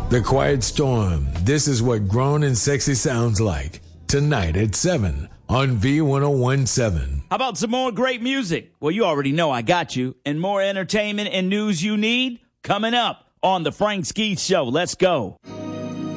The Quiet Storm. This is what grown and sexy sounds like. Tonight at 7 on V1017. How about some more great music? Well, you already know I got you. And more entertainment and news you need coming up on The Frank Ski Show. Let's go.